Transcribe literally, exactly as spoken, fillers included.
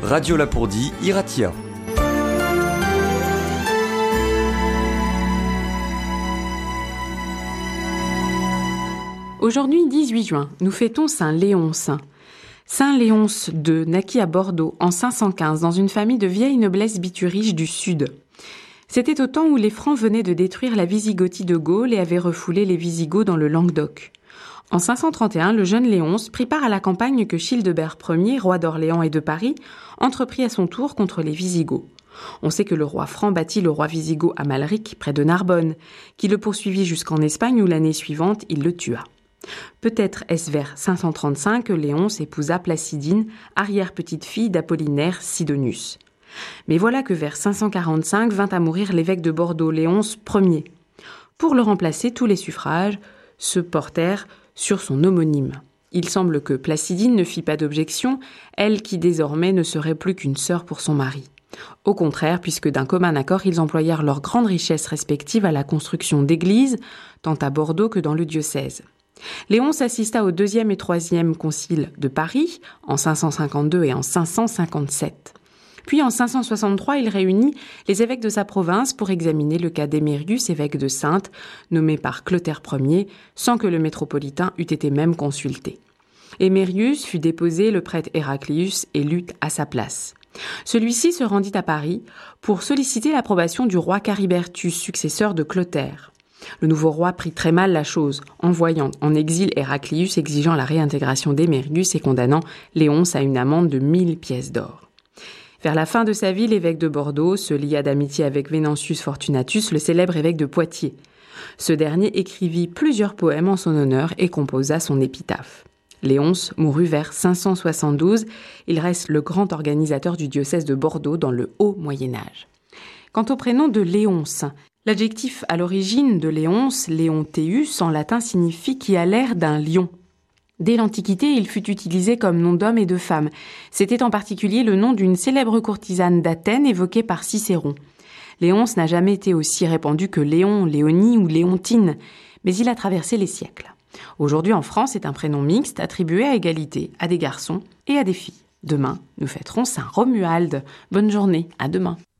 Radio Lapourdie, Iratia. Aujourd'hui, dix-huit juin, nous fêtons Saint Léonce. Saint Léonce deux naquit à Bordeaux en cinq cent quinze dans une famille de vieille noblesse biturige du Sud. C'était au temps où les Francs venaient de détruire la Wisigothie de Gaule et avaient refoulé les Visigoths dans le Languedoc. En cinq cent trente et un, le jeune Léonce prit part à la campagne que Childebert Ier, roi d'Orléans et de Paris, entreprit à son tour contre les Visigoths. On sait que le roi franc battit le roi wisigoth Amalric près de Narbonne, qui le poursuivit jusqu'en Espagne où l'année suivante il le tua. Peut-être est-ce vers cinq cent trente-cinq que Léonce épousa Placidine, arrière-petite-fille d'Apollinaire Sidonius. Mais voilà que vers cinq cent quarante-cinq vint à mourir l'évêque de Bordeaux, Léonce Ier. Pour le remplacer, tous les suffrages se portèrent sur son homonyme. Il semble que Placidine ne fit pas d'objection, elle qui désormais ne serait plus qu'une sœur pour son mari. Au contraire, puisque d'un commun accord, ils employèrent leurs grandes richesses respectives à la construction d'églises, tant à Bordeaux que dans le diocèse. Léonce assista au deuxième et troisième concile de Paris, en cinq cent cinquante-deux et en cinq cent cinquante-sept. Puis en cinq cent soixante-trois, il réunit les évêques de sa province pour examiner le cas d'Émérius, évêque de Saintes, nommé par Clotaire Ier, sans que le métropolitain eût été même consulté. Émérius fut déposé, le prêtre Héraclius élu à sa place. Celui-ci se rendit à Paris pour solliciter l'approbation du roi Caribertus, successeur de Clotaire. Le nouveau roi prit très mal la chose, envoyant en exil Héraclius exigeant la réintégration d'Émérius et condamnant Léonce à une amende de mille pièces d'or. Vers la fin de sa vie, l'évêque de Bordeaux se lia d'amitié avec Venantius Fortunatus, le célèbre évêque de Poitiers. Ce dernier écrivit plusieurs poèmes en son honneur et composa son épitaphe. Léonce mourut vers cinq cent soixante-douze. Il reste le grand organisateur du diocèse de Bordeaux dans le haut Moyen-Âge. Quant au prénom de Léonce, l'adjectif à l'origine de Léonce, Léonteus, en latin signifie qui a l'air d'un lion. Dès l'Antiquité, il fut utilisé comme nom d'homme et de femme. C'était en particulier le nom d'une célèbre courtisane d'Athènes évoquée par Cicéron. Léonce n'a jamais été aussi répandu que Léon, Léonie ou Léontine, mais il a traversé les siècles. Aujourd'hui en France, c'est un prénom mixte attribué à égalité à des garçons et à des filles. Demain, nous fêterons Saint Romuald. Bonne journée, à demain.